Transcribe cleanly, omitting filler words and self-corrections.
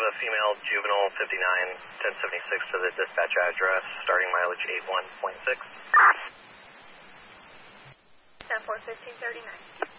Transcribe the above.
female juvenile 59 1076 to the dispatch address, starting mileage 81.6. 10-4, 1539.